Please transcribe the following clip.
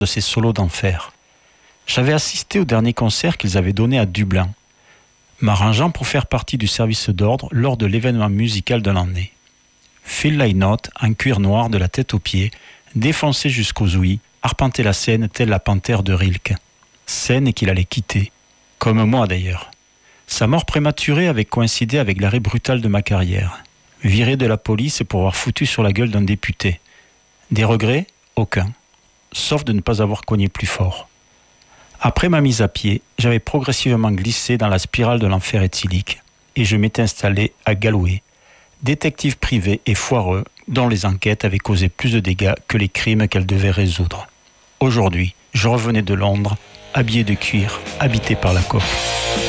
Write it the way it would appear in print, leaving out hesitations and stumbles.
de ces solos d'enfer. J'avais assisté au dernier concert qu'ils avaient donné à Dublin, m'arrangeant pour faire partie du service d'ordre lors de l'événement musical de l'année. Phil Lynott, en cuir noir de la tête aux pieds, défoncé jusqu'aux ouïes, arpentait la scène telle la panthère de Rilke. Scène qu'il allait quitter, comme moi d'ailleurs. Sa mort prématurée avait coïncidé avec l'arrêt brutal de ma carrière. Viré de la police pour avoir foutu sur la gueule d'un député. Des regrets ? Aucun. Sauf de ne pas avoir cogné plus fort. Après ma mise à pied, j'avais progressivement glissé dans la spirale de l'enfer éthylique et je m'étais installé à Galway, détective privé et foireux dont les enquêtes avaient causé plus de dégâts que les crimes qu'elles devaient résoudre. Aujourd'hui, je revenais de Londres, habillé de cuir, habité par la coque.